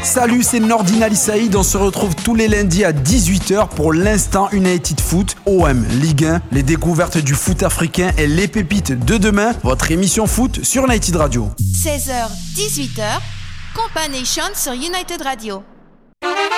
Salut, c'est Nordine Ali Saïd. On se retrouve tous les lundis à 18h pour l'Instant United Foot, OM, Ligue 1, les découvertes du foot africain et les pépites de demain. Votre émission foot sur United Radio. 16h, 18h, Compa Nation sur United Radio.